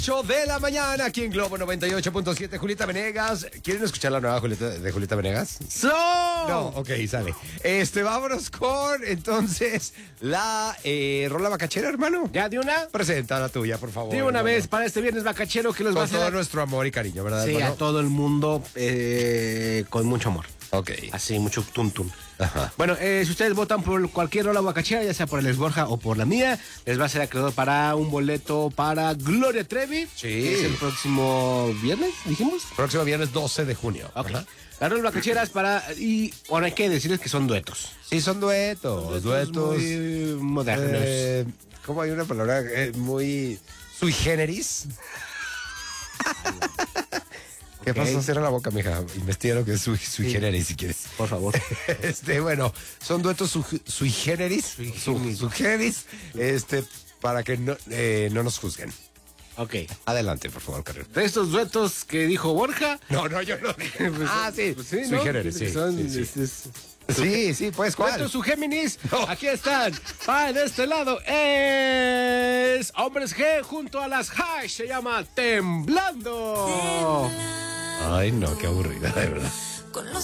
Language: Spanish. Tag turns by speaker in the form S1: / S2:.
S1: 8 de la mañana aquí en Globo 98.7. Julieta Venegas. ¿Quieren escuchar la nueva Julieta Venegas? No, ok, sale. Vámonos con entonces la rola bacachera, hermano.
S2: ¿Ya de una?
S1: Presenta la tuya, por favor.
S2: De una
S1: hermano.
S2: vez para este viernes bacachero que los va a
S1: Con
S2: hacer
S1: todo nuestro amor y cariño, ¿verdad,
S2: sí,
S1: hermano?
S2: a todo el mundo con mucho amor.
S1: Ok.
S2: Así, mucho tuntun.
S1: Ajá.
S2: Bueno, si ustedes votan por cualquier rola bacachera, ya sea por el Alex Borja o por la mía, les va a ser acreedor para un boleto para Gloria Trevi.
S1: Sí.
S2: Que es el próximo viernes, dijimos.
S1: Próximo viernes 12 de junio.
S2: Ok.
S1: Ajá.
S2: Las rolas bacacheras para... Y bueno, hay que decirles que son duetos.
S1: Sí, son duetos. Duetos.
S2: Muy modernos.
S1: ¿Cómo hay una palabra muy sui generis? ¿Qué pasó? Cierra la boca, mija. Investiga lo que es sui generis, si quieres.
S2: Por favor.
S1: Bueno, son duetos sui generis. Sui generis. Para que no nos juzguen.
S2: Ok.
S1: Adelante, por favor, Carrero.
S2: De estos duetos que dijo Borja...
S1: No, yo no dije. Sí.
S2: Pues sí,
S1: Sui
S2: ¿no?
S1: generis, sí.
S2: Son,
S1: Sí, pues, ¿cuál?
S2: Duetos su Géminis,
S1: No.
S2: aquí están. De este lado es Hombres G junto a las Hash, se llama Temblando.
S1: Ay, no, qué aburrida, de verdad.